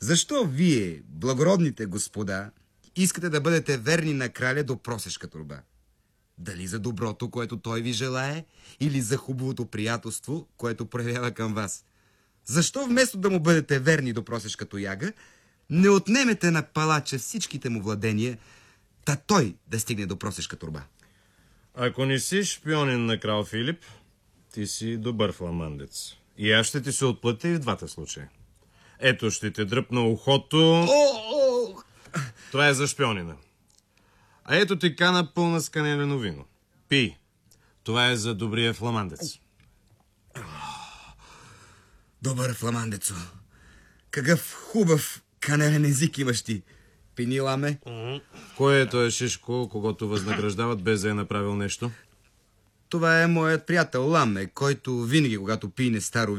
Защо вие, благородните господа, искате да бъдете верни на краля до просешка торба? Дали за доброто, което той ви желае, или за хубавото приятелство, което проявява към вас? Защо вместо да му бъдете верни до просешка тояга, не отнемете на палача всичките му владения, та той да стигне до просешка торба? Ако не си шпионин на крал Филип, ти си добър фламандец. И аз ще ти се отплатя и в двата случая. Ето, ще те дръпна ухото. Това е за шпионина. А ето ти кана пълна с канелено вино. Пий. Това е за добрия фламандец. Добър фламандецо. Какъв хубав канелен език имаш ти. Пини, Ламе. Кой е той Шишко, когато възнаграждават без да е направил нещо? Това е моят приятел Ламе, който винаги, когато пине старо